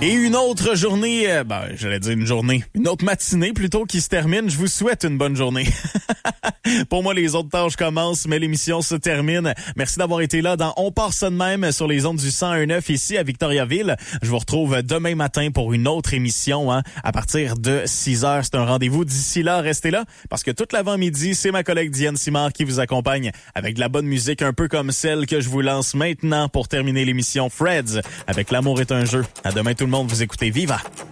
Et une autre journée, une autre matinée plutôt qui se termine. Je vous souhaite une bonne journée. Pour moi, les autres tâches commencent, mais l'émission se termine. Merci d'avoir été là dans On part ça de même sur les ondes du 101.9 ici à Victoriaville. Je vous retrouve demain matin pour une autre émission à partir de 6h. C'est un rendez-vous. D'ici là, restez là parce que toute l'avant-midi, c'est ma collègue Diane Simard qui vous accompagne avec de la bonne musique un peu comme celle que je vous lance maintenant pour terminer l'émission Freds avec L'amour est un jeu. À demain tout le monde, vous écoutez Viva.